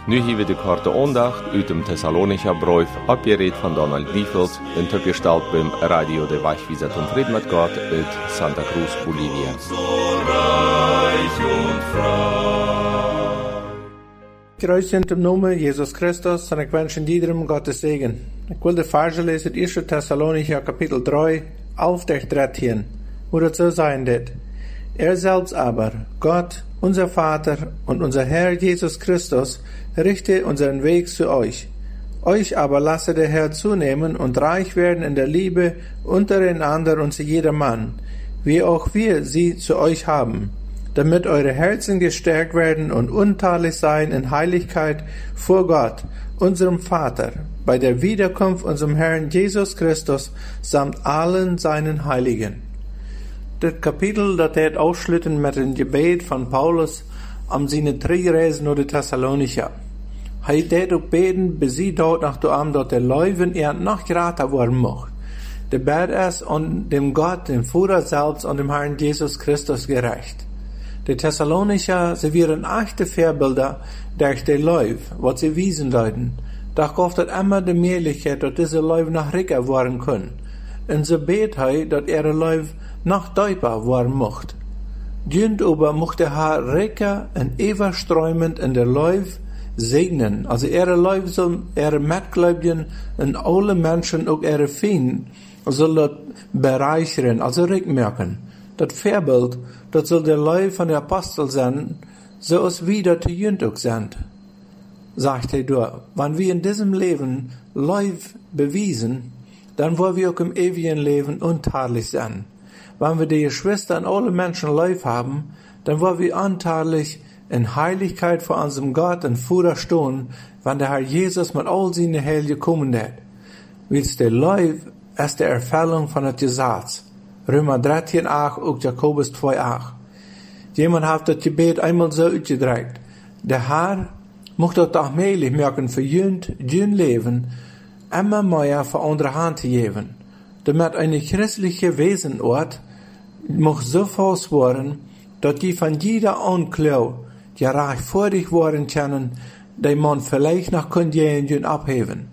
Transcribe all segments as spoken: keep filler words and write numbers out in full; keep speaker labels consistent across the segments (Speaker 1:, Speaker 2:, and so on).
Speaker 1: Nu hebben we de korte aandacht uit dem Thessalonicher Brief, abgeredet von Donald Diefeld, untergestalt beim Radio der Wachwieser zum Frieden mit Gott uit Santa Cruz, Bolivia.
Speaker 2: Grüß in dem Namen Jesus Christus und ich wünsche jedem Gottes Segen. Ich will die Verse lesen, erster Thessalonicher Kapitel drei, elf durch dreizehn, wo das so sein wird. Er selbst aber, Gott, unser Vater und unser Herr Jesus Christus, richte unseren Weg zu euch. Euch aber lasse der Herr zunehmen und reich werden in der Liebe untereinander und zu jedermann, wie auch wir sie zu euch haben, damit eure Herzen gestärkt werden und untadelig sein in Heiligkeit vor Gott, unserem Vater, bei der Wiederkunft unserem Herrn Jesus Christus samt allen seinen Heiligen. Das Kapitel, das wird ausschlitten mit dem Gebet von Paulus am seine drei Reisen nach Thessalonicher. Hij deed ook beten, bis sie dort nach dem dort der Leuven er noch geraten worden mocht. Der bet es an dem Gott, dem Vater selbst und dem Herrn Jesus Christus gerecht. Die Thessalonicher, sie wären echte Vorbilder durch die Leuv, was sie wiesen deuten. Doch gab es immer die Möglichkeit, dass diese Leuv noch ricker worden können. Und so bet hij, dass ihre Leuv noch deutlicher worden mocht. Dient aber mochte haar ricker und überströmend in der Leuv segnen. Also ihre Leuv soll ihre Mitgläubigen und alle Menschen auch ihre Feinden soll das bereichern, also rückmerken. Das Vorbild, das soll der Leuv von der Apostel sein, so es wieder zu jünd auch sind. Sagt er da, wenn wir in diesem Leben Leuv bewiesen, dann wollen wir auch im ewigen Leben untadelig sein. Wenn wir die Geschwister und alle Menschen Leuv haben, dann wollen wir untadelig in Heiligkeit vor unserem Gott und Vater stehen, wenn der Herr Jesus mit all seinen Heiligen kommen wird. Weil der Leuv ist die Erfüllung von dem Gesetz. Römer dreizehn acht und Jakobus zwei acht. Jemand hat das Gebet einmal so ausgedrückt. Der Herr muss das auch möglich machen für jünd, jünd Leben, immer mehr für andere Hand zu geben. Damit eine christliche Wesenort muss so fast werden, dass die von jeder Anklau, die reich vor dich worden können, die man vielleicht noch Kondien abheben.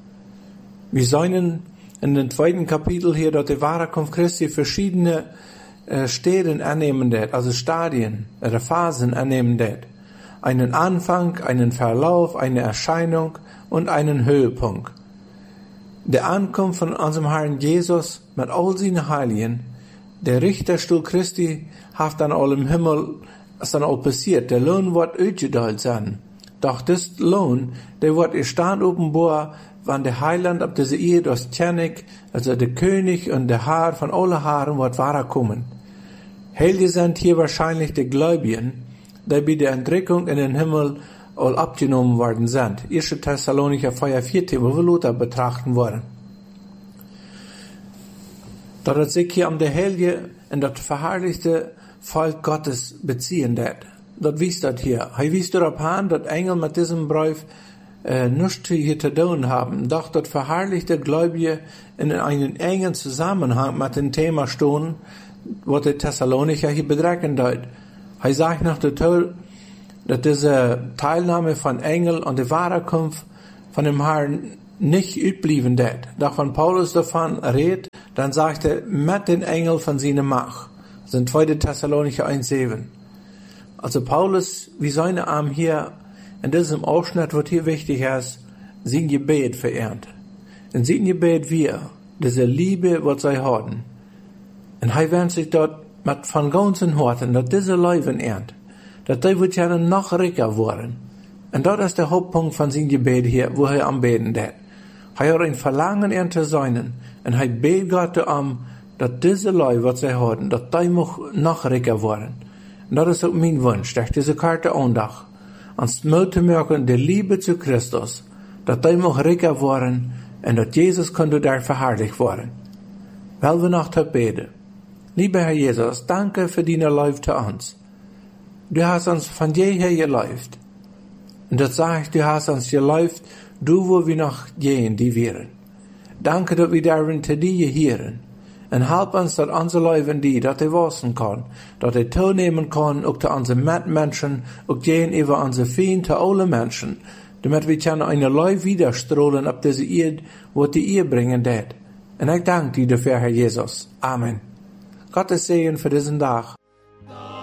Speaker 2: Wir sehen in dem zweiten Kapitel hier, dass die Wiederkunft Christi verschiedene äh, Städten annehmen wird, also Stadien oder Phasen annehmen wird. Einen Anfang, einen Verlauf, eine Erscheinung und einen Höhepunkt. Der Ankunft von unserem Herrn Jesus mit all seinen Heiligen, der Richterstuhl Christi hat dann all im Himmel, ist dann all passiert. Der Lohn wird ausgeteilt sein. Doch das Lohn, der wird erst offenbar, wenn der Heiland ab dieser Ehe das König, also der König und der Haar von allen Haaren wird wahrkommen. Heilige sind hier wahrscheinlich die Gläubigen, die bei der Entrückung in den Himmel all abgenommen worden sind. erster Thessalonicher vier vier, wo wir Luther betrachten wollen. Da das sich hier um die Heilige in das verherrlichte Volk Gottes beziehen wird. Das wisst das hier. Er wies darauf an, dass Engel mit diesem Brief äh, nichts hier zu tun haben. Doch das verherrlichte Gläubige in einen engen Zusammenhang mit dem Thema stehen, was die Thessalonicher hier bedrecken deut. Er sagt nach der Tür, dass diese Teilnahme von Engel und die Wiederkunft von dem Herrn nicht üblieben wird. Doch wenn Paulus davon redet, dann sagt er, mit den Engeln von seiner Macht. Das sind zweiter Thessalonicher eins sieben. Also Paulus, wie seine Arm hier, in diesem Ausschnitt, was hier wichtig ist, sein Gebet verehrt. In sein Gebet wir, diese Liebe, was sie haben. Und er wünscht sich dort mit von ganzen Herzen, dass diese Leuven ehrt. Dass die wird ja noch reicher werden. Und das ist der Hauptpunkt von seinem Gebet hier, wo er am Beten wird. Er hat ein Verlangen, er zu sein. Und er betet Gott um, dass diese Leute, was sie haben, dass die noch reicher werden. Und das ist auch mein Wunsch, durch diese Karte Andacht, ans Mut zu merken, die Liebe zu Christus, dass die noch reicher werden, und dass Jesus könnte da verherrlicht werden. Weil wir noch beten. Lieber Herr Jesus, danke für deine Liebe zu uns. Du hast uns von jeher geläuft. Und das sagt, du hast uns geläuft, du wo wir noch gehen, die wären. Danke, dass wir darin zu dir hören. Und help uns, dass unsere Leuven die, dass die wissen kann, dass die teilnehmen kann, auch zu unseren Mitmenschen, auch gegenüber unseren Feinden, zu allen Menschen, damit wir können eine Leu widerstrahlen auf diese Erde, wo die ihr bringen det. Und ich danke dir dafür, Herr Jesus. Amen. Gottes Segen für diesen Tag.